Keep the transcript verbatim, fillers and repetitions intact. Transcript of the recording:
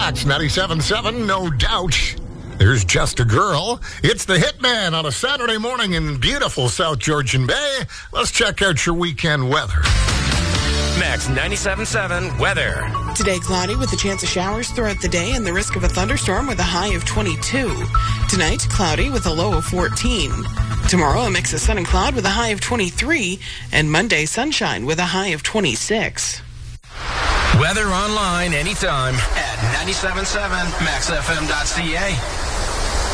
Max ninety-seven point seven, no doubt. There's Just a Girl. It's the Hitman on a Saturday morning in beautiful South Georgian Bay. Let's check out your weekend weather. Max ninety-seven point seven weather. Today, cloudy with a chance of showers throughout the day and the risk of a thunderstorm with a high of twenty-two. Tonight, cloudy with a low of fourteen. Tomorrow, a mix of sun and cloud with a high of twenty-three. And Monday, sunshine with a high of twenty-six. Weather online anytime at ninety-seven point seven max f m dot c a.